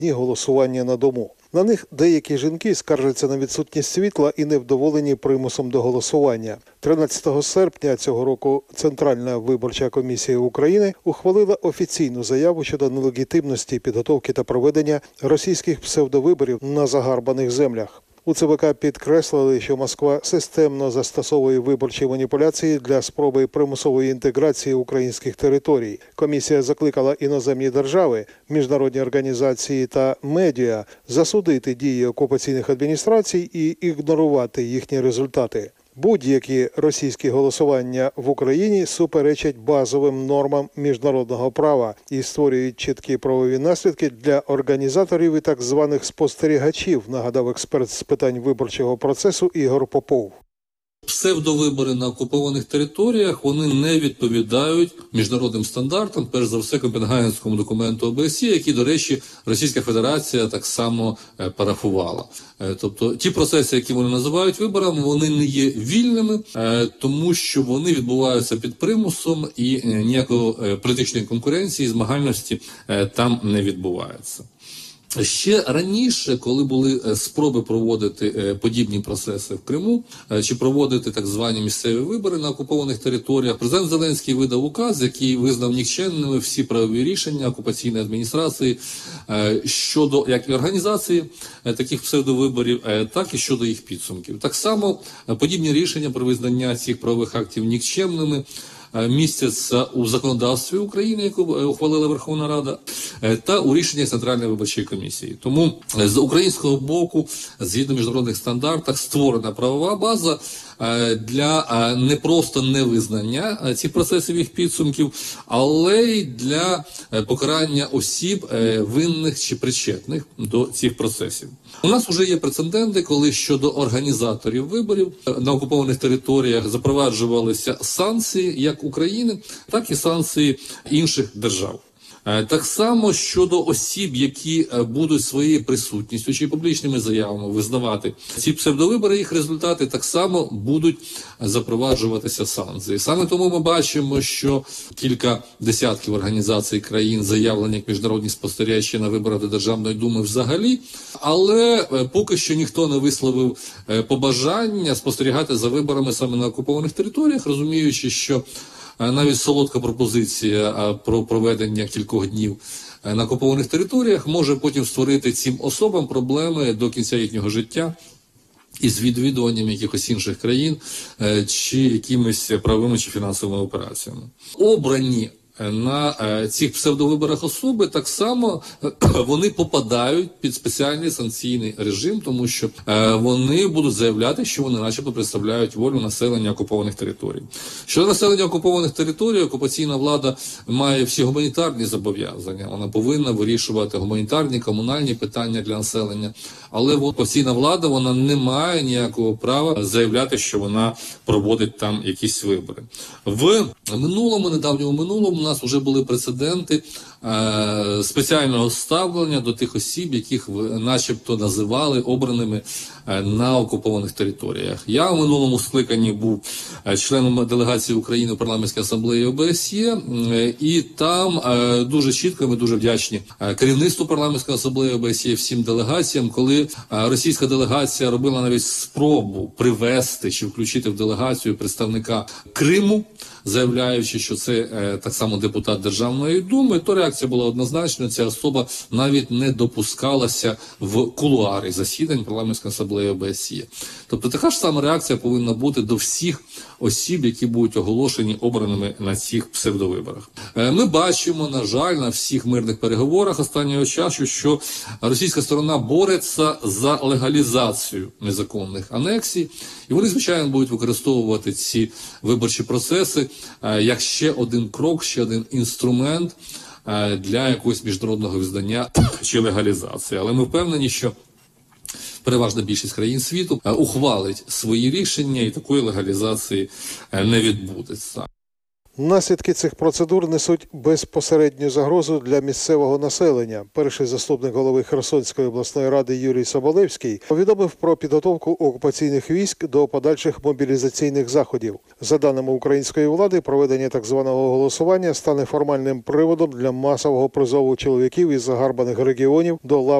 дні голосування на дому. На них деякі жінки скаржаться на відсутність світла і невдоволені примусом до голосування. 13 серпня цього року Центральна виборча комісія України ухвалила офіційну заяву щодо нелегітимності підготовки та проведення російських псевдовиборів на загарбаних землях. У ЦВК підкреслили, що Москва системно застосовує виборчі маніпуляції для спроби примусової інтеграції українських територій. Комісія закликала іноземні держави, міжнародні організації та медіа засудити дії окупаційних адміністрацій і ігнорувати їхні результати. Будь-які російські голосування в Україні суперечать базовим нормам міжнародного права і створюють чіткі правові наслідки для організаторів і так званих спостерігачів, нагадав експерт з питань виборчого процесу Ігор Попов. Псевдовибори на окупованих територіях, вони не відповідають міжнародним стандартам, перш за все Копенгагенському документу ОБСЄ, який, до речі, Російська Федерація так само парафувала. Тобто ті процеси, які вони називають виборами, вони не є вільними, тому що вони відбуваються під примусом і ніякої політичної конкуренції, змагальності там не відбувається. Ще раніше, коли були спроби проводити подібні процеси в Криму, чи проводити так звані місцеві вибори на окупованих територіях, президент Зеленський видав указ, який визнав нікчемними всі правові рішення окупаційної адміністрації щодо як і організації таких псевдовиборів, так і щодо їх підсумків. Так само подібні рішення про визнання цих правових актів нікчемними містяться у законодавстві України, яку ухвалила Верховна Рада, та у рішеннях Центральної виборчої комісії. Тому з українського боку, згідно міжнародних стандартах, створена правова база для не просто невизнання цих процесів їх підсумків, але й для покарання осіб винних чи причетних до цих процесів. У нас вже є прецеденти, коли щодо організаторів виборів на окупованих територіях запроваджувалися санкції як України, так і санкції інших держав. Так само щодо осіб, які будуть своєю присутністю чи публічними заявами визнавати ці псевдовибори, їх результати, так само будуть запроваджуватися санкції. Саме тому ми бачимо, що кілька десятків організацій країн заявлені як міжнародні спостерігачі на виборах до Державної думи взагалі, але поки що ніхто не висловив побажання спостерігати за виборами саме на окупованих територіях, розуміючи, що навіть солодка пропозиція про проведення кількох днів на окупованих територіях може потім створити цим особам проблеми до кінця їхнього життя із відвідуванням якихось інших країн чи якимись правовими чи фінансовими операціями. Обрані на цих псевдовиборах особи так само вони попадають під спеціальний санкційний режим, тому що вони будуть заявляти, що вони начебто представляють волю населення окупованих територій. Щодо населення окупованих територій, окупаційна влада має всі гуманітарні зобов'язання. Вона повинна вирішувати гуманітарні, комунальні питання для населення. Але окупаційна влада, вона не має ніякого права заявляти, що вона проводить там якісь вибори. В минулому, недавньому минулому, у нас вже були прецеденти спеціального ставлення до тих осіб, яких начебто називали обраними на окупованих територіях. Я у минулому скликанні був членом делегації України у парламентській асамблеї ОБСЄ, і там дуже чітко ми дуже вдячні керівництву парламентської асамблеї ОБСЄ, всім делегаціям, коли російська делегація робила навіть спробу привести чи включити в делегацію представника Криму, заявляючи, що це так само депутат Державної думи, то реакція була однозначна, ця особа навіть не допускалася в кулуари засідань парламентської асамблеї ОБСЄ. Тобто така ж сама реакція повинна бути до всіх осіб, які будуть оголошені обраними на цих псевдовиборах. Ми бачимо, на жаль, на всіх мирних переговорах останнього часу, що російська сторона бореться за легалізацію незаконних анексій, і вони, звичайно, будуть використовувати ці виборчі процеси як ще один крок, ще один інструмент для якогось міжнародного визнання чи легалізації. Але ми впевнені, що переважна більшість країн світу ухвалить свої рішення і такої легалізації не відбудеться. Наслідки цих процедур несуть безпосередню загрозу для місцевого населення. Перший заступник голови Херсонської обласної ради Юрій Соболевський повідомив про підготовку окупаційних військ до подальших мобілізаційних заходів. За даними української влади, проведення так званого голосування стане формальним приводом для масового призову чоловіків із загарбаних регіонів до лав